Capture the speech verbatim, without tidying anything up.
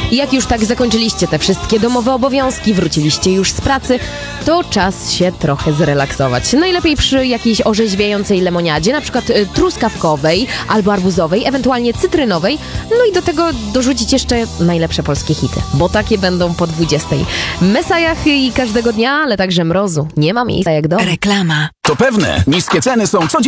I jak już tak zakończyliście te wszystkie domowe obowiązki, wróciliście już z pracy, to czas się trochę zrelaksować. Najlepiej przy jakiejś orzeźwiającej lemoniadzie, na przykład y, truskawkowej albo arbuzowej, ewentualnie cytrynowej. No i do tego dorzucić jeszcze najlepsze polskie hity, bo takie będą po dwudziestej. Mesajach i każdego dnia, ale także mrozu. Nie ma miejsca jak dom. Reklama. To pewne, niskie ceny są codziennie.